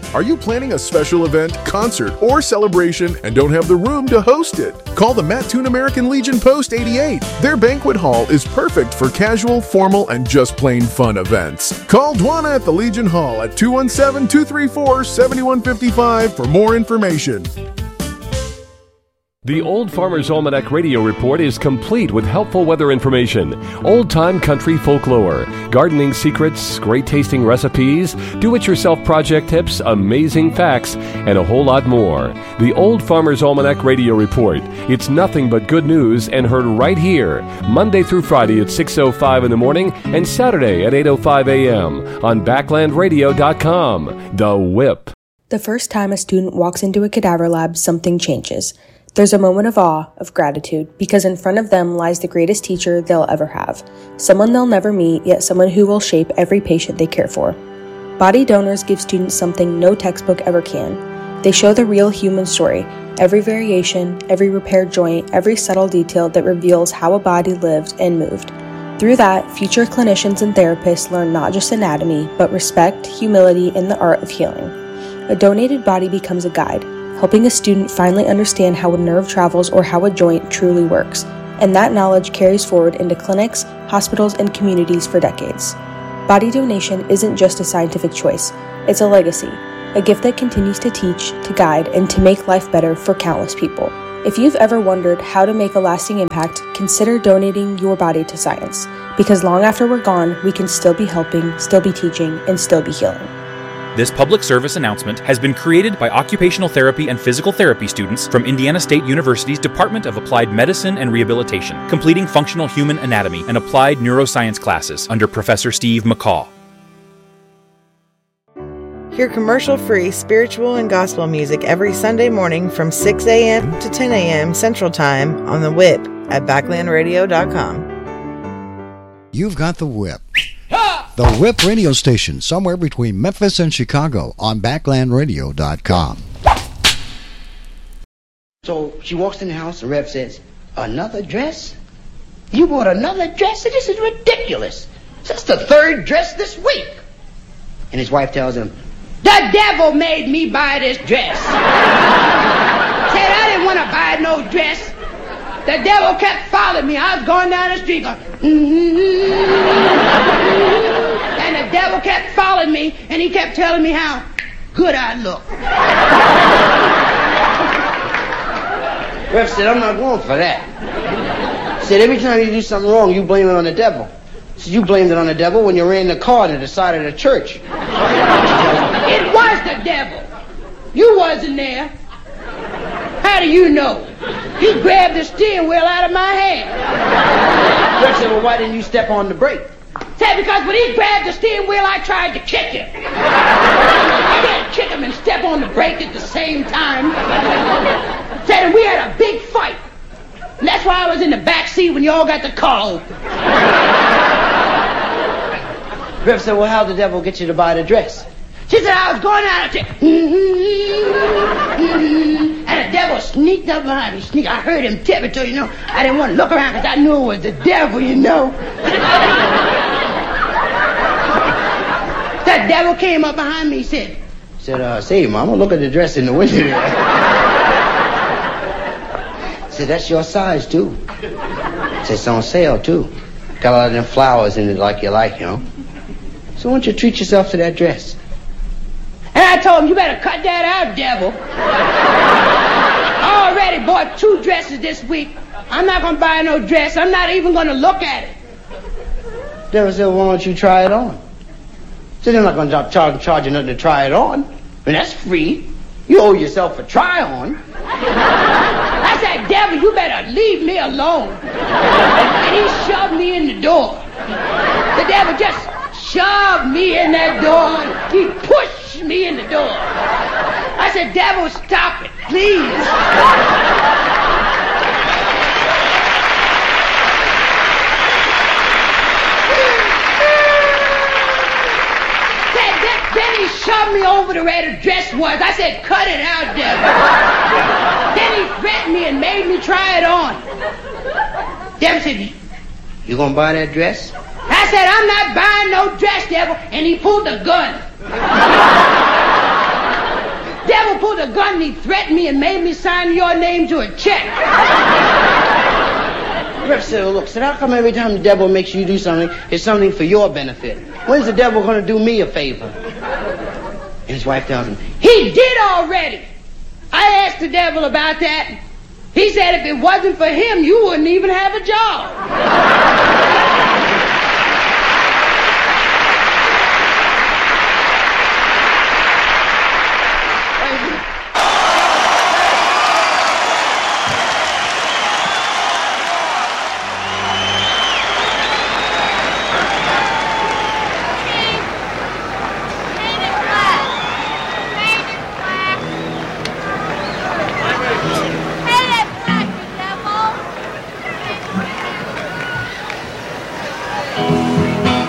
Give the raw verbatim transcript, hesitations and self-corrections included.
Are you planning a special event, concert, or celebration and don't have the room to host it? Call the Mattoon American Legion Post eighty-eight. Their banquet hall is perfect for casual, formal, and just plain fun events. Call Dwana at the Legion Hall at two one seven, two three four, seven one five five for more information. The Old Farmer's Almanac Radio Report is complete with helpful weather information, old-time country folklore, gardening secrets, great-tasting recipes, do-it-yourself project tips, amazing facts, and a whole lot more. The Old Farmer's Almanac Radio Report. It's nothing but good news and heard right here, Monday through Friday at six oh five in the morning and Saturday at eight oh five a.m. on backland radio dot com. The Whip. The first time a student walks into a cadaver lab, something changes. There's a moment of awe, of gratitude, because in front of them lies the greatest teacher they'll ever have. Someone they'll never meet, yet someone who will shape every patient they care for. Body donors give students something no textbook ever can. They show the real human story, every variation, every repaired joint, every subtle detail that reveals how a body lived and moved. Through that, future clinicians and therapists learn not just anatomy, but respect, humility, and the art of healing. A donated body becomes a guide, helping a student finally understand how a nerve travels or how a joint truly works, and that knowledge carries forward into clinics, hospitals, and communities for decades. Body donation isn't just a scientific choice, it's a legacy, a gift that continues to teach, to guide, and to make life better for countless people. If you've ever wondered how to make a lasting impact, consider donating your body to science, because long after we're gone, we can still be helping, still be teaching, and still be healing. This public service announcement has been created by occupational therapy and physical therapy students from Indiana State University's Department of Applied Medicine and Rehabilitation, completing functional human anatomy and applied neuroscience classes under Professor Steve McCaw. Hear commercial-free spiritual and gospel music every Sunday morning from six a.m. to ten a.m. Central Time on The Whip at backland radio dot com. You've got The Whip. The Whip radio station, somewhere between Memphis and Chicago on backland radio dot com. So she walks in the house, and Rev says, "Another dress? You bought another dress? This is ridiculous. That's the third dress this week." And his wife tells him, "The devil made me buy this dress." Said, "I didn't want to buy no dress. The devil kept following me. I was going down the street going, mm-hmm. And the devil kept following me, and he kept telling me how good I look." Rev said, "I'm not going for that." He said, "Every time you do something wrong, you blame it on the devil." He said, "You blamed it on the devil when you ran the car to the side of the church." "It was the devil. You wasn't there. How do you know? You grabbed the steering wheel out of my hand." Rev said, "Well, why didn't you step on the brake?" Said, "Because when he grabbed the steering wheel, I tried to kick him. I can't kick him and step on the brake at the same time." Said, "And we had a big fight. And that's why I was in the back seat when you all got the car open." Rev said, "Well, how'd the devil get you to buy the dress?" She said, "I was going out and said, mm-hmm, and the devil sneaked up behind me. Sneak. I heard him tiptoe, you know. I didn't want to look around because I knew it was the devil, you know." The devil came up behind me, he said, said, uh, "Say, Mama, look at the dress in the window there." Said, "That's your size, too." Said, "It's on sale, too. Got a lot of them flowers in it like you like, you know. So why don't you treat yourself to that dress?" And I told him, "You better cut that out, devil. I already bought two dresses this week. I'm not going to buy no dress. I'm not even going to look at it." Devil said, "Why don't you try it on?" Said, "I'm not going to charge, charge you nothing to try it on. I mean, that's free. You owe yourself a try on." I said, "Devil, you better leave me alone." And he shoved me in the door. The devil just shoved me in that door. He pushed me in the door. I said, "Devil, stop it, please." Then he shoved me over to where the dress was. I said, "Cut it out, devil." Then he threatened me and made me try it on. Devil said, "You gonna buy that dress?" I said, "I'm not buying no dress, devil." And he pulled the gun. a gun and he threatened me and made me sign your name to a check. Ref said, well, look, said, how come every time the devil makes you do something, it's something for your benefit? When's the devil going to do me a favor? And his wife tells him, he did already. I asked the devil about that. He said if it wasn't for him, you wouldn't even have a job.